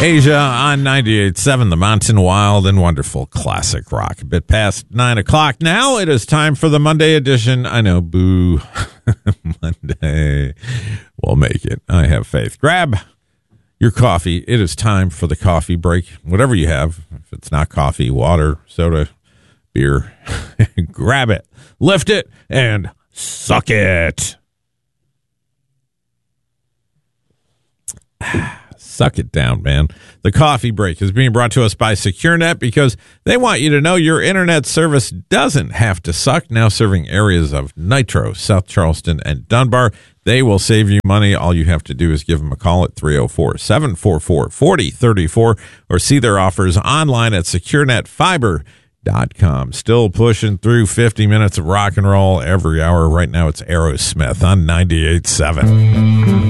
Asia on 98.7, the Mountain Wild and Wonderful Classic Rock. A bit past 9 o'clock now. It is time for the Monday edition. I know, boo. Monday. We'll make it. I have faith. Grab your coffee. It is time for the coffee break. Whatever you have. If it's not coffee, water, soda, beer, grab it, lift it, and suck it. Suck it down, man. The coffee break is being brought to us by SecureNet because they want you to know your internet service doesn't have to suck. Now serving areas of Nitro, South Charleston, and Dunbar. They will save you money. All you have to do is give them a call at 304-744-4034 or see their offers online at securenetfiber.com. Still pushing through 50 minutes of rock and roll every hour. Right now it's Aerosmith on 98.7.